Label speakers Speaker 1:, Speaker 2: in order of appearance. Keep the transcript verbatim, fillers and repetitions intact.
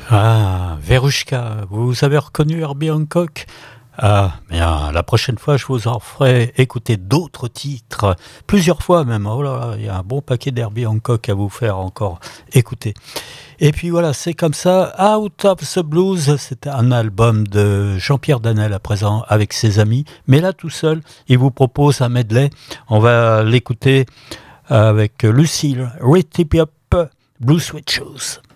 Speaker 1: Ah, Verushka, vous avez reconnu Herbie Hancock? Ah, bien, la prochaine fois, je vous en ferai écouter d'autres titres, plusieurs fois même. Oh là là, il y a un bon paquet d'Herbie Hancock à vous faire encore écouter. Et puis voilà, c'est comme ça. Out of the Blues, c'est un album de Jean-Pierre Danel à présent avec ses amis, mais là tout seul, il vous propose un medley. On va l'écouter avec Lucille, Ritip Up, Blue Sweat Shoes.